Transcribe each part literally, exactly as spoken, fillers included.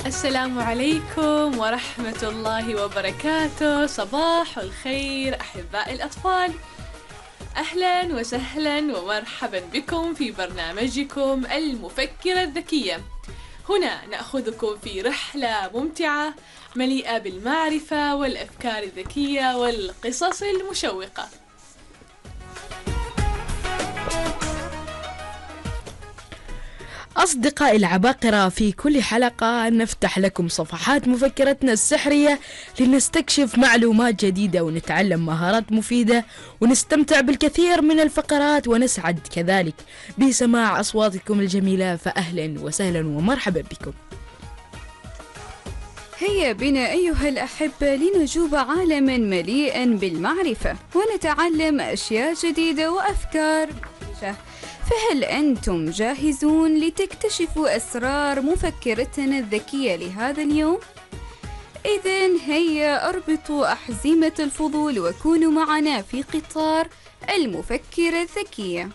السلام عليكم ورحمة الله وبركاته. صباح الخير أحباء الأطفال، أهلا وسهلا ومرحبا بكم في برنامجكم المفكرة الذكية. هنا نأخذكم في رحلة ممتعة مليئة بالمعرفة والأفكار الذكية والقصص المشوقة. أصدقائي العباقرة، في كل حلقة نفتح لكم صفحات مفكرتنا السحرية لنستكشف معلومات جديدة ونتعلم مهارات مفيدة ونستمتع بالكثير من الفقرات، ونسعد كذلك بسماع أصواتكم الجميلة. فأهلا وسهلا ومرحبا بكم. هيا بنا أيها الأحبة لنجوب عالما مليئا بالمعرفة ونتعلم أشياء جديدة وأفكار مدهشة. فهل أنتم جاهزون لتكتشفوا أسرار مفكرتنا الذكية لهذا اليوم؟ إذن هيا أربطوا أحزمة الفضول وكونوا معنا في قطار المفكرة الذكية.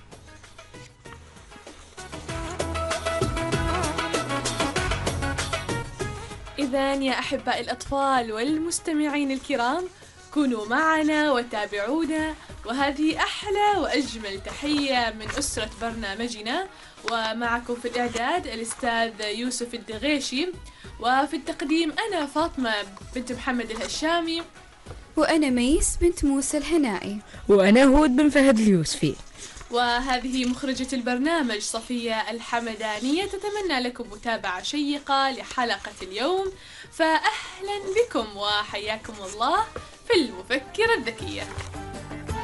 إذن يا أحباء الأطفال والمستمعين الكرام، كونوا معنا وتابعونا، وهذه أحلى وأجمل تحية من أسرة برنامجنا. ومعكم في الإعداد الأستاذ يوسف الدغيشي، وفي التقديم أنا فاطمة بنت محمد الهشامي، وأنا ميس بنت موسى الهنائي، وأنا هود بن فهد اليوسفي. وهذه مخرجة البرنامج صفية الحمدانية. تتمنى لكم متابعة شيقة لحلقة اليوم، فأهلا بكم وحياكم الله في المفكرة الذكية.